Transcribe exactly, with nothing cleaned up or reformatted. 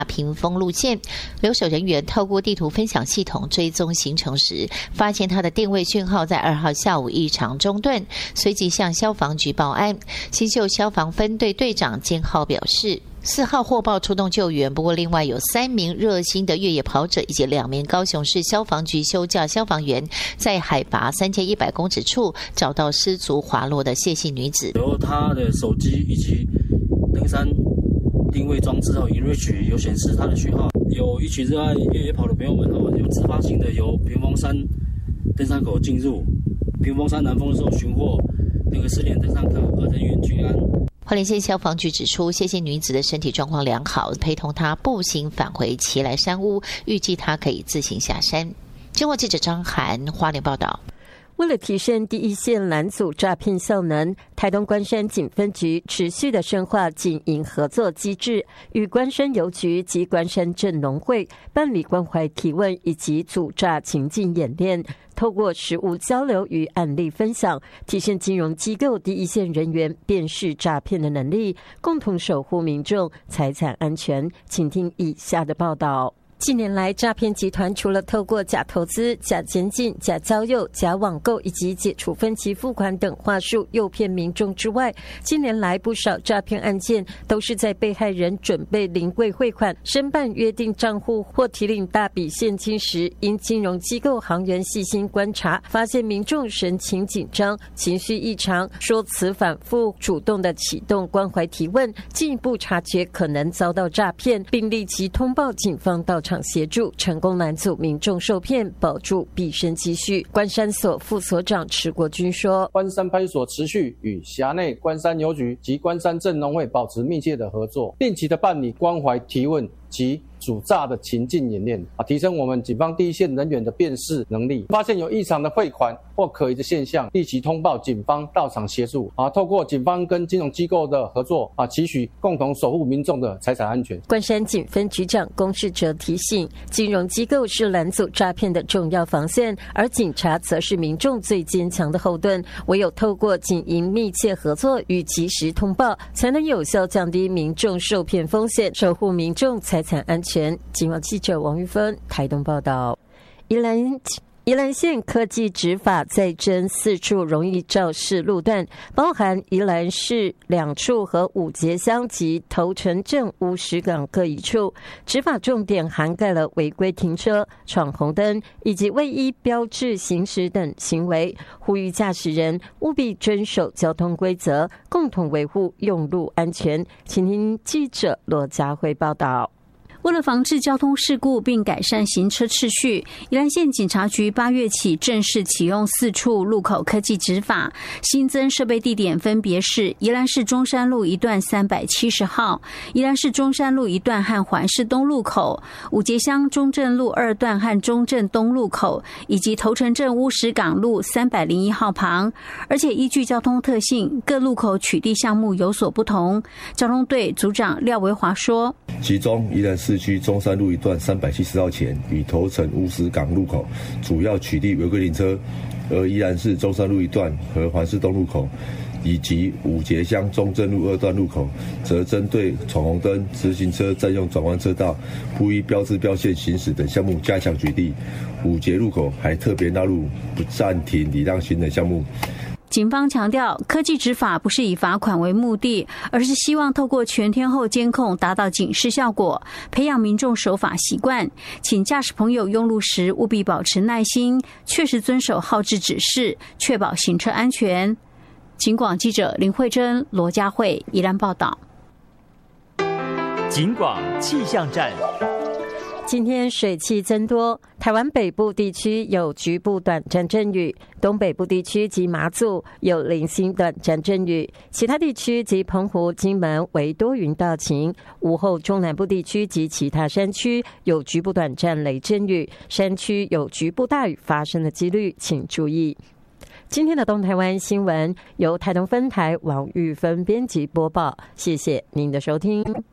屏风路线，留守人员透过地图分享系统追踪行程时，发现他的定位讯号在二号下午异常中断，随即向消防局报案。新秀消防分队队长金浩表示，四号获报出动救援，不过另外有三名热心的越野跑者以及两名高雄市消防局休假消防员，在海拔三千一百公尺处找到失足滑落的谢姓女子。 由他的手机以及登山定位装置后 ，InReach 有显示他的讯号。有一群热爱越野跑的朋友们哦，有自发性的由屏风山登山口进入屏风山南峰的时候寻获那个失联登山客，而人员均安。 花莲县消防局指出，谢姓女子的身体状况良好，陪同她步行返回奇来山屋，预计她可以自行下山。经过记者张涵花莲报道。 为了提升第一线拦阻诈骗效能，台东关山警分局持续的深化警营合作机制，与关山邮局及关山镇农会办理关怀提问以及阻诈情境演练，透过实务交流与案例分享，提升金融机构第一线人员辨识诈骗的能力，共同守护民众财产安全。请听以下的报道。近年来，诈骗集团除了透过假投资、假监禁、假交友、假网购以及解除分期付款等话术诱骗民众之外，近年来不少诈骗案件都是在被害人准备临柜汇款、申办约定账户或提领大笔现金时，因金融机构行员细心观察，发现民众神情紧张、情绪异常、说辞反复，主动的启动关怀提问，进一步察觉可能遭到诈骗，并立即通报警方到场协助，成功拦阻民众受骗，保住毕生积蓄。关山所副所长池国军说， 关山派出所持续与辖内关山邮局及关山镇农会保持密切的合作，定期的办理关怀提问及阻诈的情境演练，啊，提升我们警方第一线人员的辨识能力。发现有异常的汇款或可疑的现象，立即通报警方到场协助。啊，透过警方跟金融机构的合作，啊，期许共同守护民众的财产安全。 关山警分局长龚世哲提醒，金融机构是拦阻诈骗的重要防线，而警察则是民众最坚强的后盾。唯有透过警营密切合作与及时通报，才能有效降低民众受骗风险，守护民众财产安全。警网记者王玉芬台东报道。宜兰宜兰县科技执法再增四处容易肇事路段，包含宜兰市两处和五节乡及头城镇乌石港各一处。执法重点涵盖了违规停车、闯红灯以及未依标志行驶等行为，呼吁驾驶人务必遵守交通规则，共同维护用路安全。请听记者罗佳慧报道。 为了防治交通事故并改善行车秩序，宜兰县警察局八月起正式启用四处路口科技执法，新增设备地点分别是宜兰市中山路一段三百七十号、宜兰市中山路一段和环市东路口、五节乡中正路二段和中正东路口，以及头城镇乌石港路三百零一号旁。而且依据交通特性，各路口取缔项目有所不同。交通队组长廖维华说， 其中宜兰市区中山路一段三百七十号前与头城乌石港路口主要取缔违规停车，而宜兰市中山路一段和环市东路口以及五节乡中正路二段路口，则针对闯红灯、直行车占用转弯车道、不依标志标线行驶等项目加强取缔。五节路口还特别纳入不暂停礼让行人项目。 警方强调，科技执法不是以罚款为目的，而是希望透过全天候监控达到警示效果，培养民众守法习惯。请驾驶朋友用路时务必保持耐心，确实遵守号志指示，确保行车安全。警广记者林慧珍、罗佳慧宜兰报道。 警广气象站。 今天水汽增多，台湾北部地区有局部短暂阵雨，东北部地区及马祖有零星短暂阵雨，其他地区及澎湖、金门为多云到晴。午后中南部地区及其他山区有局部短暂雷阵雨，山区有局部大雨发生的几率，请注意。今天的东台湾新闻由台东分台王玉芬编辑播报，谢谢您的收听。